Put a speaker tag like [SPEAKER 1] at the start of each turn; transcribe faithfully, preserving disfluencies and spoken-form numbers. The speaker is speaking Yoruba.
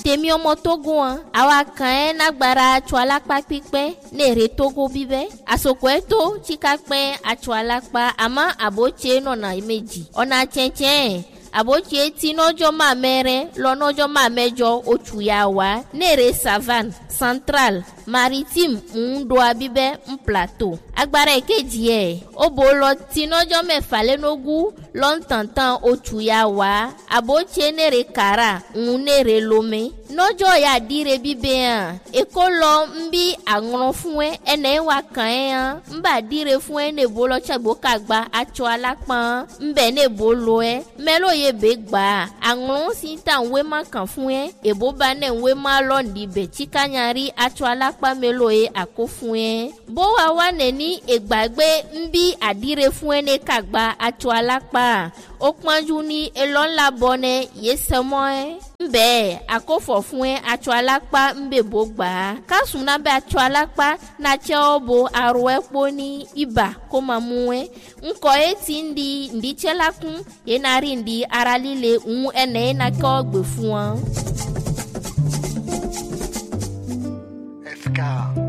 [SPEAKER 1] tèmi ọmọ Togo wọn àwa kan ẹ nagbara atsọ alakpa pípẹ́ ní èrè Togo bíbẹ́ àsopọ̀ ẹ tó tsika pẹ́ atsọ alakpa àmọ́ àbótse nọ̀nà méjì ọ̀nà tsẹ̀tsẹ̀ àbótse tí nọ́jọ́ máa mẹ́rẹ́ lọ nọ́jọ́ máa mẹ́jọ oṣù yà wá ní èrè savane central maritime ń do abíbẹ́ ń plateau agbára èkejì ẹ̀ ó bò lọ tí nọ́jọ́ mẹ́fà lẹ́nogún lọ́ntàntàn oṣù yà wá àbótse ní èrè kàrà ń ní èrè lomé nọ́jọ́ yà dire bíbẹ́ hàn èkó lọ ń bí àrùn fún ẹ ẹnẹ́ wà kàn ẹ́ hàn ń bà dire fún ẹ nèbó lọ tsẹ̀gbó kàgbà atsọ alápọ̀n ń bẹ̀ nèbó lọ ẹ mẹ́lò yẹ bẹ́ gbà àrùn sí ta ń wé má kàn fún ẹ èbó bá nẹ̀ ń wé má lọ níbẹ̀ tsikanyari atsọ alápá mẹ́lò yẹ àkó fún ẹ bó wa wà nẹ̀ ní ìgbàgbé ń bí àdire fún ẹ ní kàgbà atsọ alápá ó pọ́njú ní elọ́ńlá bọ́nẹ yé sẹ́mọ́ ẹ ń bẹ́ẹ̀ àkófọ̀ fún ẹ atsọ alápá ń bẹ̀ bó gbà á kásùn náà bẹ́ atsọ alápá náà tsẹ́ ọ bo arọ ẹ kpó ní ibà kó máa mú ẹ ńkọ ẹ ti ń di ǹdí tsẹ́ la kún yẹn náà rí ǹdí ara líle ń ẹnẹ́ yẹn náà kẹ́ ọ gbè fún ọ.